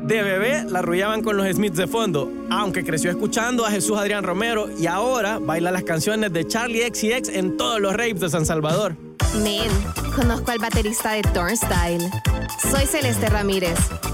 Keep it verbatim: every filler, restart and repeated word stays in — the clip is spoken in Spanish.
De bebé la arrullaban con los Smiths de fondo, aunque creció escuchando a Jesús Adrián Romero y ahora baila las canciones de Charlie X C X en todos los raves de San Salvador. Men, conozco al baterista de Turnstile. Soy Celeste Ramírez.